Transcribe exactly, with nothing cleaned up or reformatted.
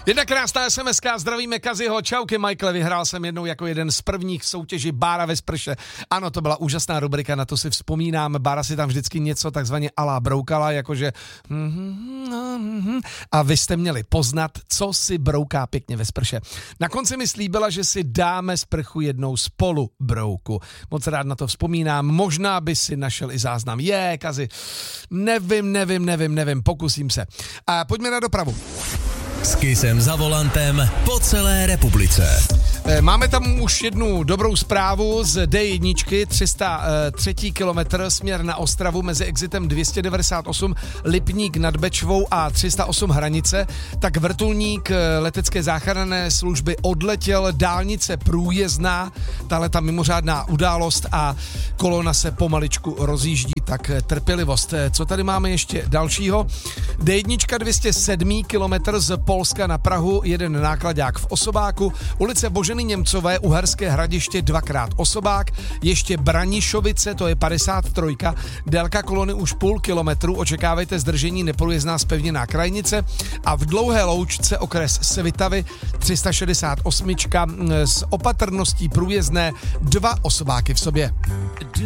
Jedna krásná es em eska, zdravíme Kaziho, čauky Michael, vyhrál jsem jednou jako jeden z prvních soutěží Bára ve sprše. Ano, to byla úžasná rubrika, na to si vzpomínám, Bára si tam vždycky něco takzvaně alá broukala, jakože a vy jste měli poznat, co si brouká pěkně ve sprše. Na konci mi slíbila, že si dáme sprchu jednou spolu brouku. Moc rád na to vzpomínám, možná by si našel i záznam. Je, Kazi, nevím, nevím, nevím, nevím, pokusím se. A pojďme na dopravu. S Kissem za volantem po celé republice. Máme tam už jednu dobrou zprávu z dé jedna, tři sta tři kilometr směr na Ostravu mezi exitem dvě stě devadesát osm Lipník nad Bečvou a tři sta osm Hranice, tak vrtulník letecké záchranné služby odletěl, dálnice průjezdná, tahle ta mimořádná událost a kolona se pomaličku rozjíždí, tak trpělivost. Co tady máme ještě dalšího? dé jedna dvě stě sedm kilometr z Polska na Prahu, jeden nákladák v osobáku, ulice Boženy Němcové, Uherské Hradiště, dvakrát osobák, ještě Branišovice, to je padesát tři, délka kolony už půl kilometru, očekávejte zdržení, neprůjezdná zpevněná krajnice a v Dlouhé Loučce okres Svitavy tři sta šedesát osm s opatrností průjezdné, dva osobáky v sobě.